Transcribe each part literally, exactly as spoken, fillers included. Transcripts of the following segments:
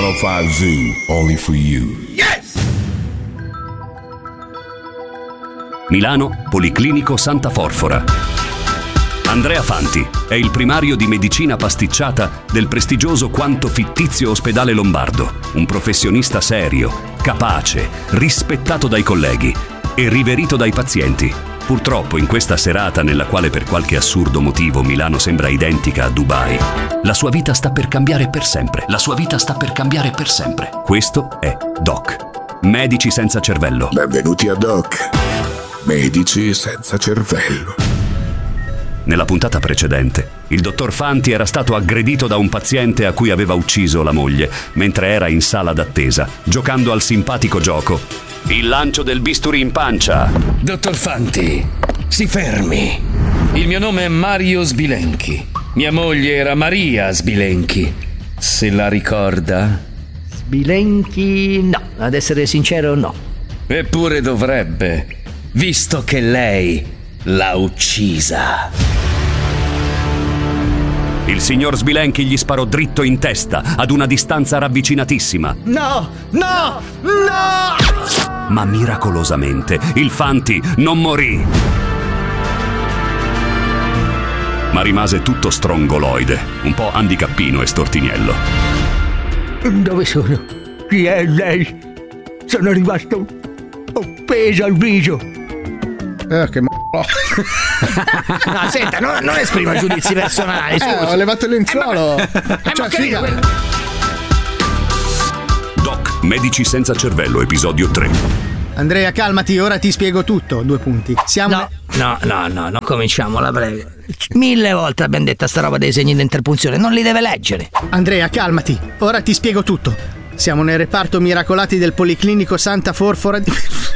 centocinque Zoo, only for you. Yes! Milano, Policlinico Santa Forfora. Andrea Fanti è il primario di medicina pasticciata del prestigioso quanto fittizio ospedale lombardo, un professionista serio, capace, rispettato dai colleghi e riverito dai pazienti. Purtroppo in questa serata nella quale per qualche assurdo motivo Milano sembra identica a Dubai, la sua vita sta per cambiare per sempre. La sua vita sta per cambiare per sempre. Questo è Doc, Medici senza cervello. Benvenuti a Doc, Medici senza cervello. Nella puntata precedente, il dottor Fanti era stato aggredito da un paziente a cui aveva ucciso la moglie, mentre era in sala d'attesa, giocando al simpatico gioco il lancio del bisturi in pancia. Dottor Fanti, si fermi. Il mio nome è Mario Sbilenchi. Mia moglie era Maria Sbilenchi. Se la ricorda? Sbilenchi, no, ad essere sincero no. Eppure dovrebbe, visto che lei l'ha uccisa. Il signor Sbilenchi gli sparò dritto in testa, ad una distanza ravvicinatissima. No, no, no! Ma miracolosamente, il Fanti non morì. Ma rimase tutto strongoloide, un po' handicappino e stortiniello. Dove sono? Chi è lei? Sono rimasto appeso al viso. Eh, che m***o. No, senta, non, non esprima giudizi personali. Eh, ho levato il lenzuolo. Eh, ma, eh, cioè, ma figa. che... Doc, Medici senza cervello, episodio tre. Andrea, calmati, ora ti spiego tutto. Due punti. Siamo. No, no, no, no, non cominciamo, la prego. Mille volte abbiamo detto sta roba dei segni di interpunzione, non li deve leggere. Andrea, calmati, ora ti spiego tutto. Siamo nel reparto miracolati del Policlinico Santa Forfora di...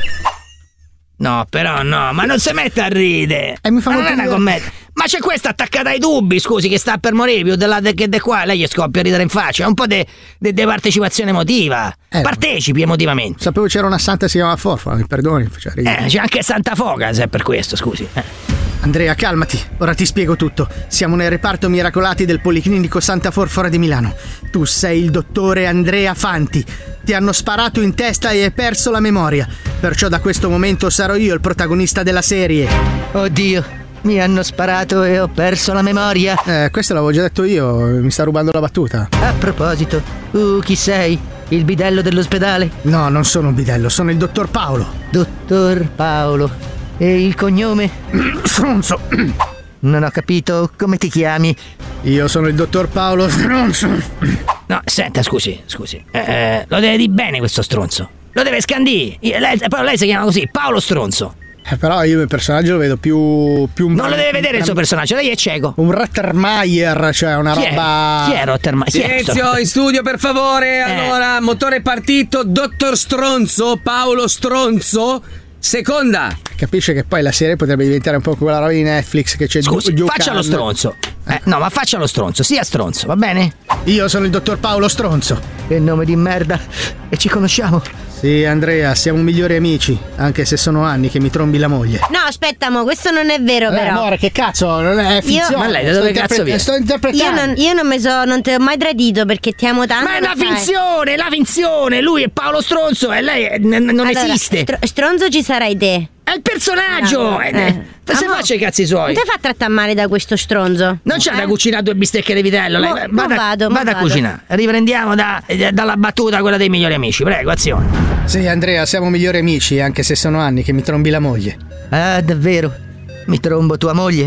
No, però no, ma non si mette a ridere. E mi fa Ma non molto è una ridere. commedia. Ma c'è questa attaccata ai dubbi, scusi, che sta per morire più della de, che de qua. Lei gli scoppia a ridere in faccia. È un po' di partecipazione emotiva. Eh, Partecipi emotivamente. Sapevo c'era una santa che si chiamava Forfora, mi perdoni, faceva ridere. Eh, c'è anche Santa Foga, se è per questo, scusi. Eh. Andrea, calmati, ora ti spiego tutto. Siamo nel reparto miracolati del Policlinico Santa Forfora di Milano. Tu sei il dottore Andrea Fanti. Ti hanno sparato in testa e hai perso la memoria. Perciò da questo momento sarò io il protagonista della serie. Oddio, mi hanno sparato e ho perso la memoria. Eh, questo l'avevo già detto io, mi sta rubando la battuta. A proposito, uh, chi sei? Il bidello dell'ospedale? No, non sono un bidello, sono il dottor Paolo. Dottor Paolo. E il cognome? Stronzo. Non ho capito, come ti chiami? Io sono il dottor Paolo Stronzo. No, senta, scusi, scusi. Eh, lo deve dire bene questo stronzo. Lo deve scandire. Lei, però lei si chiama così, Paolo Stronzo. Eh, però io il personaggio lo vedo più... più Non lo deve vedere il suo personaggio, lei è cieco. Un Rottermeier, cioè una Chi è? roba... Chi è Rottermeier? Chi è Silenzio questo? in studio, per favore. Allora, motore partito. Dottor Stronzo, Paolo Stronzo. Seconda. Capisce che poi la serie potrebbe diventare un po' quella roba di Netflix che c'è Scusi, Duke faccia lo Khan. stronzo. Eh, no, ma faccia lo stronzo, sia stronzo, va bene? Io sono il dottor Paolo Stronzo. Che nome di merda. E ci conosciamo? Sì, Andrea, siamo migliori amici, anche se sono anni che mi trombi la moglie. No, aspetta, mo, questo non è vero, Eh, però. amore, che cazzo, non è finzione. Ma lei da dove Sto cazzo interpre- viene? Sto Io interpretando. non, io non mi so, non ti ho mai tradito perché ti amo tanto. Ma è lo una sai. finzione, la finzione. Lui è Paolo Stronzo e lei è- n- non Allora, esiste. stro- stronzo ci sarai te. È il personaggio. No, Eh, eh. eh, Se Amo, faccia i cazzi suoi. Non ti fa trattare male da questo stronzo. Non c'è Eh? da cucinare due bistecche di vitello. Lei, Mo- vada, mo vado, mo vada a vado. cucinare. Riprendiamo da- eh, dalla battuta, quella dei migliori amici. Prego, azione. Sì, Andrea, siamo migliori amici, anche se sono anni che mi trombi la moglie. Ah, davvero? Mi trombo tua moglie?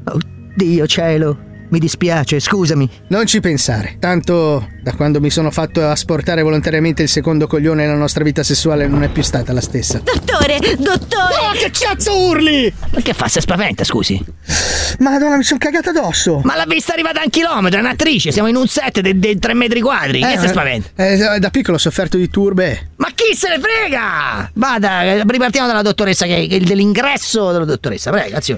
Oddio cielo, mi dispiace, scusami. Non ci pensare. Tanto da quando mi sono fatto asportare volontariamente il secondo coglione la nostra vita sessuale non è più stata la stessa. Dottore, dottore. Oh, che cazzo urli? Ma che fa? Si spaventa, scusi. Madonna, mi sono cagata addosso. Ma l'ha vista arrivata a un chilometro, è un'attrice, siamo in un set di tre metri quadri. Che si spaventa? Eh, da piccolo ho sofferto di turbe. Ma chi se ne frega? Vada, eh, ripartiamo dalla dottoressa, che che- dell'ingresso della dottoressa, prego, azione.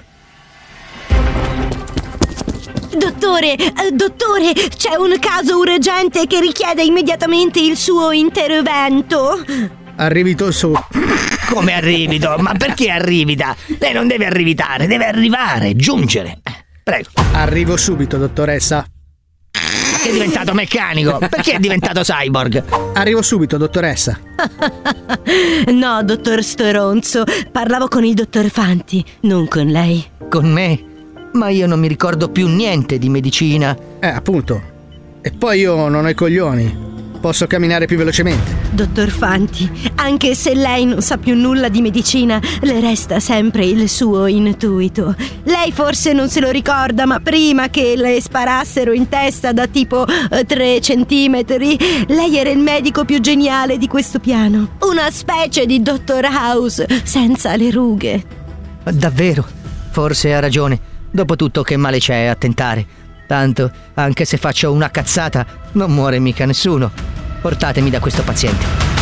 Dottore, eh, dottore, c'è un caso urgente che richiede immediatamente il suo intervento. Arrivito su. Come arrivito? Ma perché arrivita? Lei non deve arrivitare, deve arrivare, giungere. Eh, Prego. Arrivo subito, dottoressa. Perché è diventato meccanico? Perché è diventato cyborg? Arrivo subito, dottoressa. No, dottor Stronzo, parlavo con il dottor Fanti, non con lei. Con me? Ma io non mi ricordo più niente di medicina. Eh, appunto. E poi io non ho i coglioni. Posso camminare più velocemente. Dottor Fanti, anche se lei non sa più nulla di medicina, le resta sempre il suo intuito. Lei forse non se lo ricorda, ma prima che le sparassero in testa da tipo eh, tre centimetri, lei era il medico più geniale di questo piano. Una specie di Dottor House senza le rughe. Davvero? Forse ha ragione. Dopotutto che male c'è a tentare. Tanto, anche se faccio una cazzata, non muore mica nessuno. Portatemi da questo paziente.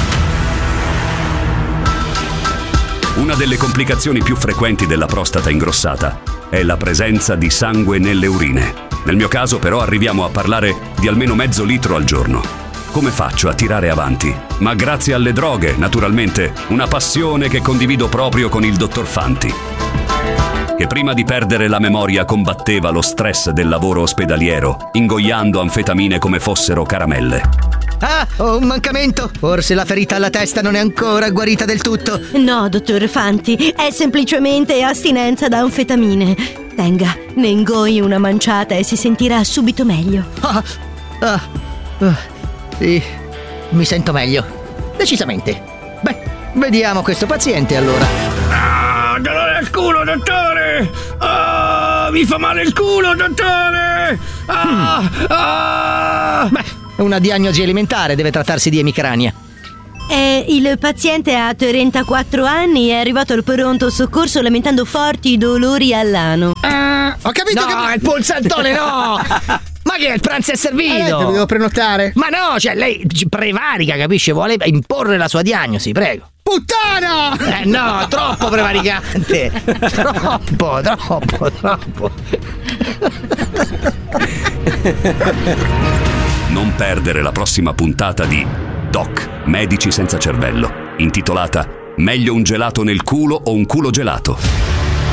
Una delle complicazioni più frequenti della prostata ingrossata è la presenza di sangue nelle urine. Nel mio caso, però, arriviamo a parlare di almeno mezzo litro al giorno. Come faccio a tirare avanti? Ma grazie alle droghe, naturalmente, una passione che condivido proprio con il dottor Fanti, che prima di perdere la memoria combatteva lo stress del lavoro ospedaliero, ingoiando anfetamine come fossero caramelle. Ah, ho un mancamento. Forse la ferita alla testa non è ancora guarita del tutto. No, dottor Fanti, è semplicemente astinenza da anfetamine. Tenga, ne ingoi una manciata e si sentirà subito meglio. Ah, ah, ah, sì, mi sento meglio. Decisamente. Beh, vediamo questo paziente allora. Ah, dolore al culo, dottore! Ah, mi fa male il culo, dottore! Ah, hmm. ah. Beh, è una diagnosi alimentare, deve trattarsi di emicrania. Eh, il paziente ha trentaquattro anni e è arrivato al pronto soccorso lamentando forti dolori all'ano. Ah, Ho capito no, che... il pulsantone no! Ma che il pranzo è servito? Eh, devo prenotare. Ma no, cioè lei prevarica, capisce? Vuole imporre la sua diagnosi, prego. Puttana! Eh no, troppo prevaricante. Troppo, troppo, troppo. Non perdere la prossima puntata di Doc, Medici senza cervello, intitolata Meglio un gelato nel culo o un culo gelato.